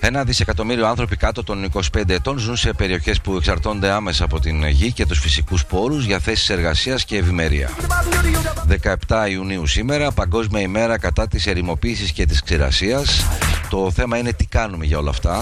1 δισεκατομμύριο άνθρωποι κάτω των 25 ετών ζουν σε περιοχές που εξαρτώνται άμεσα από την γη και τους φυσικούς πόρους για θέσεις εργασίας και ευημερία. 17 Ιουνίου σήμερα, Παγκόσμια ημέρα κατά της ερημοποίησης και της ξηρασίας. Το θέμα είναι τι κάνουμε για όλα αυτά.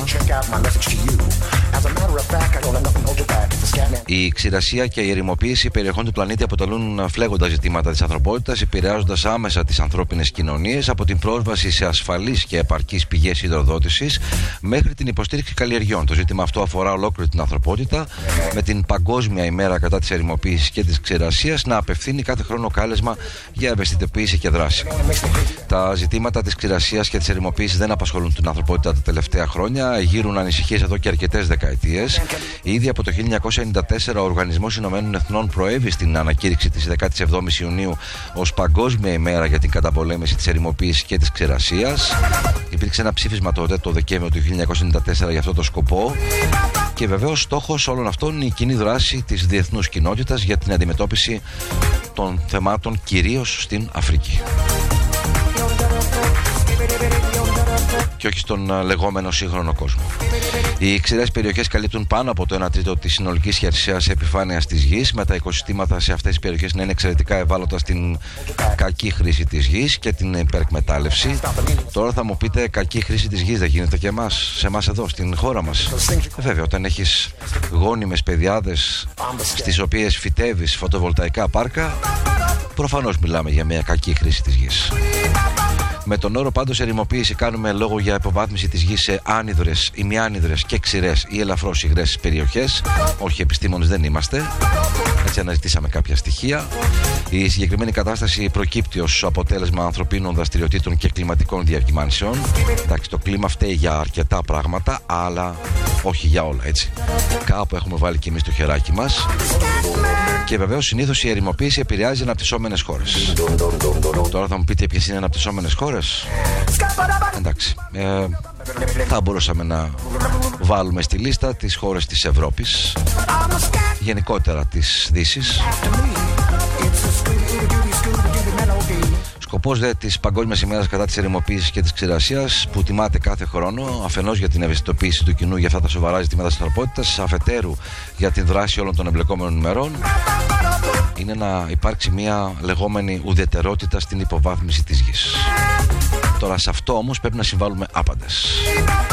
Η ξηρασία και η ερημοποίηση περιοχών του πλανήτη αποτελούν φλέγοντα ζητήματα της ανθρωπότητας, επηρεάζοντας άμεσα τις ανθρώπινες κοινωνίες, από την πρόσβαση σε ασφαλείς και επαρκείς πηγές υδροδότησης μέχρι την υποστήριξη καλλιεργιών. Το ζήτημα αυτό αφορά ολόκληρη την ανθρωπότητα, με την Παγκόσμια ημέρα κατά της ερημοποίησης και της ξηρασίας να απευθύνει κάθε χρόνο κάλεσμα για ευαισθητοποίηση και δράση. Τα ζητήματα της ξηρασίας και της ερημοποίησης δεν απασχολούν την ανθρωπότητα τα τελευταία χρόνια, γύρουν ανησυχίες εδώ και αρκετές δεκαετίες. Ήδη από το 1994 ο Οργανισμός Ηνωμένων Εθνών προέβη στην ανακήρυξη της 17ης Ιουνίου ως Παγκόσμια ημέρα για την καταπολέμηση της ερημοποίησης και της ξηρασίας. Υπήρξε ένα ψήφισμα τότε, το Δεκέμβριο του 1994, για αυτό το σκοπό. Και βεβαίως στόχος όλων αυτών είναι η κοινή δράση της διεθνούς κοινότητας για την αντιμετώπιση των θεμάτων κυρίως στην Αφρική και όχι στον λεγόμενο σύγχρονο κόσμο. Οι ξηρές περιοχές καλύπτουν πάνω από το 1/3 της συνολικής χερσαίας επιφάνειας της γης, με τα οικοσυστήματα σε αυτές τις περιοχές να είναι εξαιρετικά ευάλωτα στην κακή χρήση της γης και την υπερεκμετάλλευση. Τώρα θα μου πείτε, κακή χρήση της γης δεν γίνεται και σε εμάς εδώ, στην χώρα μας? Βέβαια, όταν έχεις γόνιμες πεδιάδες στις οποίες φυτεύεις φωτοβολταϊκά πάρκα, προφανώς μιλάμε για μια κακή χρήση της γης. Με τον όρο πάντως ερημοποίηση κάνουμε λόγο για υποβάθμιση της γης σε άνυδρες, ημιάνυδρες και ξηρές ή ελαφρώς υγρές περιοχές. Όχι επιστήμονες δεν είμαστε. Έτσι αναζητήσαμε κάποια στοιχεία. Η συγκεκριμένη κατάσταση προκύπτει ως αποτέλεσμα ανθρωπίνων δραστηριοτήτων και κλιματικών διακυμάνσεων. Εντάξει, το κλίμα φταίει για αρκετά πράγματα, αλλά όχι για όλα, έτσι. Κάπου έχουμε βάλει και εμείς το χεράκι μας. Και βεβαίως συνήθως η ερημοποίηση επηρεάζει αναπτυσσόμενες χώρες. Τώρα θα μου πείτε ποιες είναι αναπτυσσόμενες χώρες. Εντάξει, θα μπορούσαμε να βάλουμε στη λίστα τις χώρες της Ευρώπης, γενικότερα της Δύσης. Σκοπός της Παγκόσμιας ημέρας κατά της ερημοποίησης και της ξηρασίας, που τιμάται κάθε χρόνο, αφενός για την ευαισθητοποίηση του κοινού για αυτά τα σοβαρά ζητήματα της ανθρωπότητας, αφετέρου για την δράση όλων των εμπλεκόμενων μερών, είναι να υπάρξει μια λεγόμενη ουδετερότητα στην υποβάθμιση της γης. Τώρα σε αυτό όμως πρέπει να συμβάλλουμε άπαντες.